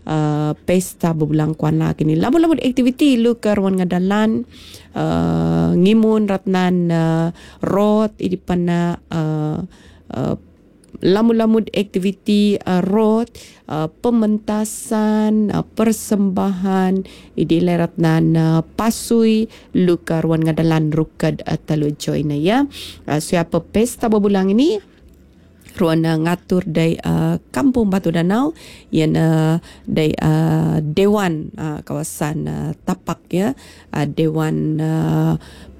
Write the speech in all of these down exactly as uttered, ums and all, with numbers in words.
uh, pesta berbulang kuan lah kini. Lamun-lamun aktiviti lu ke ruang ngadalan uh, ngimun ratnan uh, road idi pana uh, uh, lamun-lamun aktiviti uh, road uh, pementasan uh, persembahan idi leratnan uh, pasui luka ruan ngadalan rukad uh, talu join ya uh, siapa pesta berbulang ini ruan uh, ngatur dari uh, Kampung Batu Danau yang uh, dari uh, Dewan uh, kawasan uh, Tapak ya uh, Dewan uh,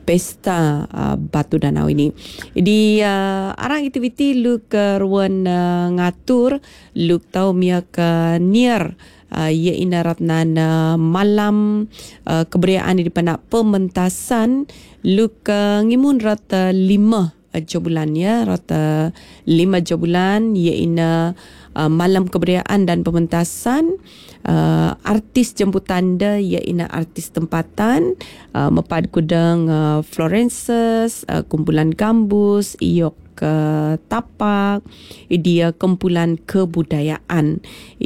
Pesta uh, Batu Danau ini. Jadi uh, arang aktiviti lu ke ruan uh, ngatur lu tahu mia ke near uh, ia inaratnan uh, malam uh, keberiaan di pana pementasan lu ke ngimun rata lima uh, bulan ya rata lima bulan ia ina uh, malam keberiaan dan pementasan. Uh, artis jemputan dia iaitu artis tempatan uh, mepad kudang uh, Florences uh, kumpulan gambus iok ke tapak dia kumpulan kebudayaan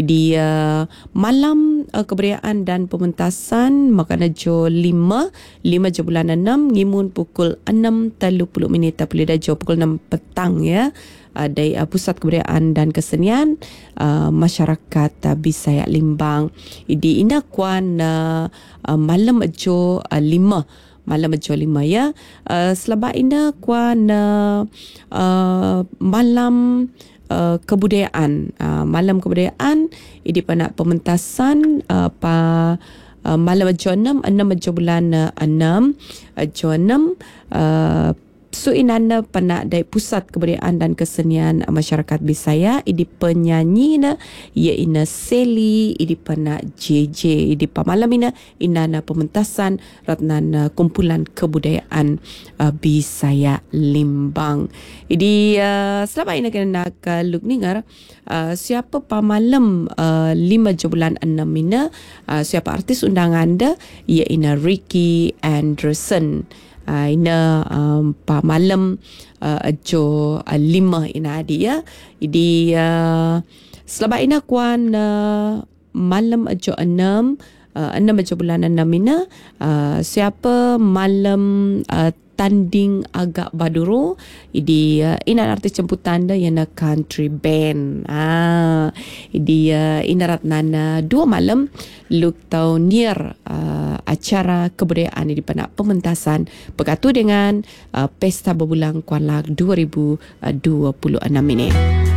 dia malam uh, kebudayaan dan pementasan makana jo lima lima jo bulan enam ngimun pukul enam tiga puluh minit tapi dah jo pukul enam petang ya uh, dari uh, Pusat Kebudayaan dan Kesenian uh, Masyarakat uh, Bisaya Limbang. Idi ina kuan uh, uh, malam jo uh, lima malam jo lima ya. Uh, selaba ina kuan uh, uh, malam uh, kebudayaan uh, malam kebudayaan idi pana pementasan uh, pa uh, malam jo enam enam jo bulan uh, enam uh, jo enam uh, So inana pana dari Pusat Kebudayaan dan Kesenian Masyarakat Bisaya idi penyanyi na ia ina Seli idi pana J J idi pamalam ina inana pementasan ratnan kumpulan kebudayaan uh, Bisaya Limbang. Idi uh, selama ina kena nak luk ningar uh, siapa pamalam uh, lima bulan enam ina uh, siapa artis undangan anda ia ina Ricky Anderson. Uh, ina um, pa malam uh, jo uh, lima ina adi ya. Jadi uh, selama ina kuan uh, malam jo enam uh, enam jo bulan enam ina uh, siapa malam uh, tanding agak baduro idi uh, ina artis jemputan dah yang country band ah idi uh, ina ratnan uh, dua malam luk tau near uh, acara kebudayaan di pana pementasan berkatu dengan uh, Pesta Berbulang Kuan Lag dua ribu dua puluh enam ini.